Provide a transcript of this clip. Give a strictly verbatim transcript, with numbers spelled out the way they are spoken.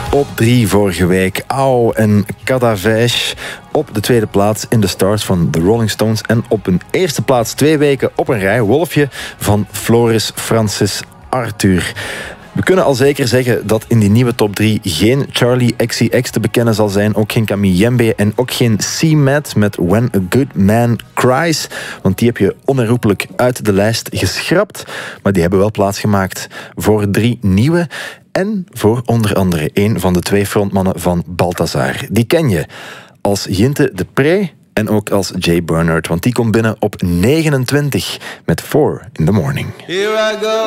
Op drie vorige week. Au en Kadavage. Op de tweede plaats In the Stars van The Rolling Stones. En op een eerste plaats twee weken op een rij. Wolfje van Floris Francis Arthur. We kunnen al zeker zeggen dat in die nieuwe top drie geen Charlie X C X te bekennen zal zijn. Ook geen Camille Jembe en ook geen C-Mat met When a Good Man Cries. Want die heb je onherroepelijk uit de lijst geschrapt. Maar die hebben wel plaatsgemaakt voor drie nieuwe. En voor onder andere een van de twee frontmannen van Balthazar. Die ken je als Jinte de Pre en ook als Jay Bernard. Want die komt binnen op negenentwintig met Four in the Morning. Here I go.